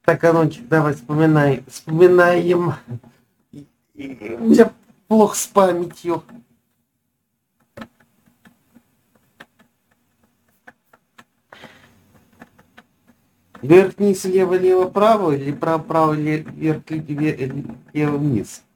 Так, Анончик, давай вспоминай. Вспоминаем. У меня плохо с памятью. Вверх, вниз, лево, лево, право, или право, право, вверх, лево, вниз?